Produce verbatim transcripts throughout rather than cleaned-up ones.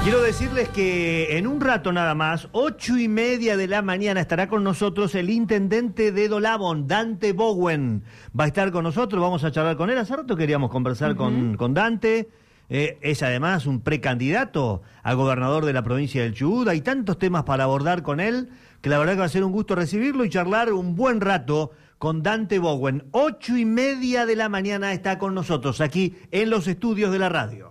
Quiero decirles que en un rato nada más, ocho y media de la mañana, estará con nosotros el intendente de Dolabón, Dante Bowen. Va a estar con nosotros, vamos a charlar con él. Hace rato queríamos conversar uh-huh. con, con Dante. Eh, es además un precandidato a gobernador de la provincia del Chubut. Hay tantos temas para abordar con él que la verdad que va a ser un gusto recibirlo y charlar un buen rato con Dante Bowen. Ocho y media de la mañana está con nosotros aquí en los estudios de la radio.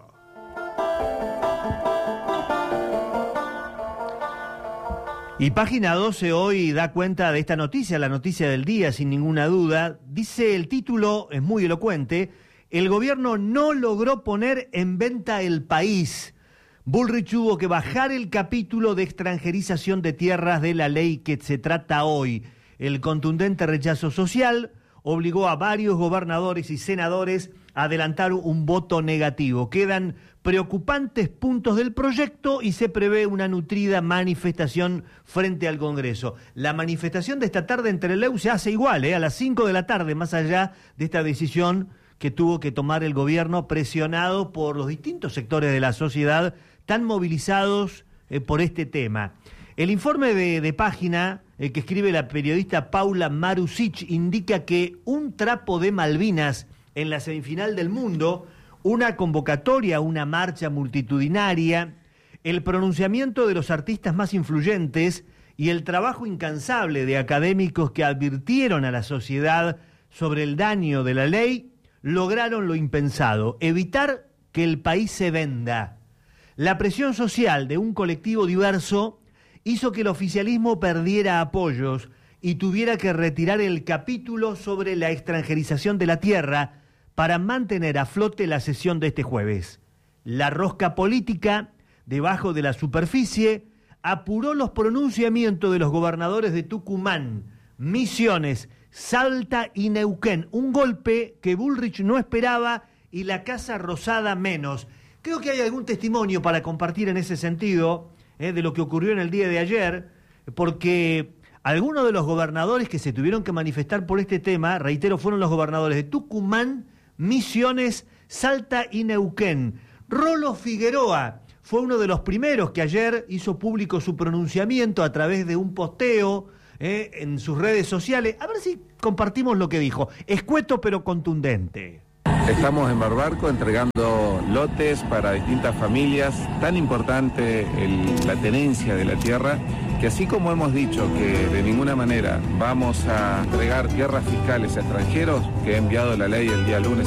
Y Página doce hoy da cuenta de esta noticia, la noticia del día, sin ninguna duda. Dice el título, es muy elocuente: el gobierno no logró poner en venta el país. Bullrich tuvo que bajar el capítulo de extranjerización de tierras de la ley que se trata hoy. El contundente rechazo social obligó a varios gobernadores y senadores a adelantar un voto negativo. Quedan preocupantes puntos del proyecto y se prevé una nutrida manifestación frente al Congreso. La manifestación de esta tarde en Trelew se hace igual, ¿eh? a las cinco de la tarde, más allá de esta decisión que tuvo que tomar el gobierno, presionado por los distintos sectores de la sociedad tan movilizados eh, por este tema. El informe de, de Página, eh, que escribe la periodista Paula Marusic, indica que un trapo de Malvinas en la semifinal del mundo, una convocatoria, una marcha multitudinaria, el pronunciamiento de los artistas más influyentes y el trabajo incansable de académicos que advirtieron a la sociedad sobre el daño de la ley, lograron lo impensado: evitar que el país se venda. La presión social de un colectivo diverso hizo que el oficialismo perdiera apoyos y tuviera que retirar el capítulo sobre la extranjerización de la tierra para mantener a flote la sesión de este jueves. La rosca política, debajo de la superficie, apuró los pronunciamientos de los gobernadores de Tucumán, Misiones, Salta y Neuquén. Un golpe que Bullrich no esperaba y la Casa Rosada menos. Creo que hay algún testimonio para compartir en ese sentido, eh, de lo que ocurrió en el día de ayer, porque algunos de los gobernadores que se tuvieron que manifestar por este tema, reitero, fueron los gobernadores de Tucumán, Misiones, Salta y Neuquén. Rolo Figueroa fue uno de los primeros que ayer hizo público su pronunciamiento a través de un posteo eh, en sus redes sociales. A ver si compartimos lo que dijo. Escueto pero contundente. Estamos en Barbarco entregando lotes para distintas familias. Tan importante el, la tenencia de la tierra, que así como hemos dicho que de ninguna manera vamos a entregar tierras fiscales a extranjeros, que he enviado la ley el día lunes